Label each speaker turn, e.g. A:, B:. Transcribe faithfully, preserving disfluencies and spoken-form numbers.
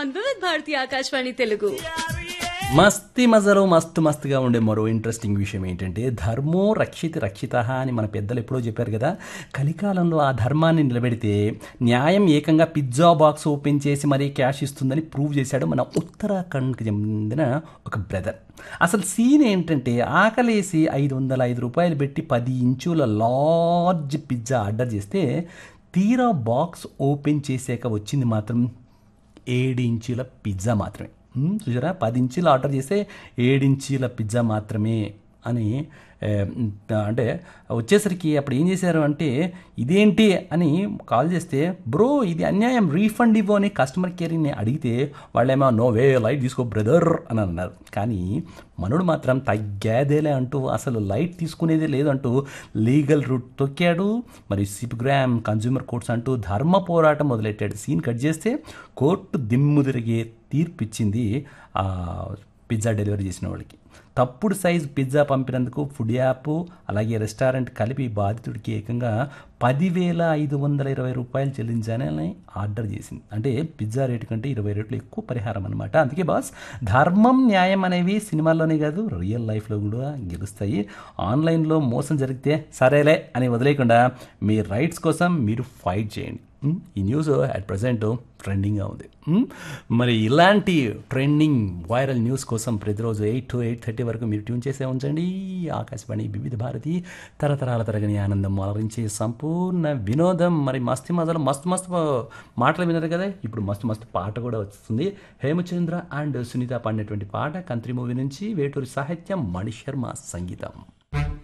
A: on Vivid Bharati Akashvani Telugu.
B: Masti మజలో మస్తు మస్తుగా ఉండే మరో ఇంట్రెస్టింగ్ విషయం ఏంటంటే ధర్మో రక్షిత రక్షిత అని మన పెద్దలు ఎప్పుడో చెప్పారు కదా. కలికాలంలో ఆ ధర్మాన్ని నిలబెడితే న్యాయం ఏకంగా పిజ్జా బాక్స్ ఓపెన్ చేసి మరీ క్యాష్ ఇస్తుందని ప్రూవ్ చేశాడు మన ఉత్తరాఖండ్కి చెందిన ఒక బ్రదర్. అసలు సీన్ ఏంటంటే ఆకలేసి ఐదు వందల ఐదు రూపాయలు పెట్టి పది ఇంచుల లార్జ్ పిజ్జా ఆర్డర్ చేస్తే తీరా బాక్స్ ఓపెన్ చేసాక వచ్చింది మాత్రం ఏడు ఇంచుల పిజ్జా మాత్రమే. చూసారా, పది ఇంచీలు ఆర్డర్ చేస్తే ఏడించీల పిజ్జా మాత్రమే అని అంటే వచ్చేసరికి అప్పుడు ఏం చేశారు అంటే ఇదేంటి అని కాల్ చేస్తే బ్రో ఇది అన్యాయం రీఫండ్ ఇవ్వు అని కస్టమర్ కేర్ని అడిగితే వాళ్ళేమో నో వే లైట్ తీసుకో బ్రదర్ అని అన్నారు. కానీ మనుడు మాత్రం తగ్గేదేలే అంటూ అసలు లైట్ తీసుకునేదే లేదంటూ లీగల్ రూట్ తొక్కాడు. మరి సిపిగ్రామ్ కన్జ్యూమర్ కోర్ట్స్ అంటూ ధర్మ పోరాటం మొదలెట్టాడు. సీన్ కట్ చేస్తే కోర్టు దిమ్ము తిరిగే తీర్పు ఇచ్చింది పిజ్జా డెలివరీ చేసిన వాళ్ళకి. తప్పుడు సైజు పిజ్జా పంపినందుకు ఫుడ్ యాప్ అలాగే రెస్టారెంట్ కలిపి బాధితుడికి ఏకంగా పదివేల ఐదు వందల ఇరవై రూపాయలు చెల్లించాలని ఆర్డర్ చేసింది. అంటే పిజ్జా రేటు కంటే ఇరవై రేట్లు ఎక్కువ పరిహారం అనమాట. అందుకే బాస్ ధర్మం న్యాయం అనేవి సినిమాల్లోనే కాదు రియల్ లైఫ్లో కూడా గెలుస్తాయి. ఆన్లైన్లో మోసం జరిగితే సరేలే అని వదిలేకుండా మీ రైట్స్ కోసం మీరు ఫైట్ చేయండి. ఈ న్యూస్ అట్ ప్రజెంట్ ట్రెండింగ్గా ఉంది. మరి ఇలాంటి ట్రెండింగ్ వైరల్ న్యూస్ కోసం ప్రతిరోజు ఎయిట్ టు ఎయిట్ థర్టీ వరకు మీరు ట్యూన్ చేసే ఉంచండి. ఆకాశవాణి వివిధ భారతి తరతరాల తరగని ఆనందం అలరించే సంపూర్ణ వినోదం. మరి మస్తు మజలు మస్తు మస్తు మాటలు విన్నారు కదా, ఇప్పుడు మస్తు మస్తు పాట కూడా వస్తుంది. హేమచంద్ర అండ్ సునీత పాడినటువంటి పాట కంత్రి మూవీ నుంచి, వేటూరి సాహిత్యం, మణిశర్మ సంగీతం.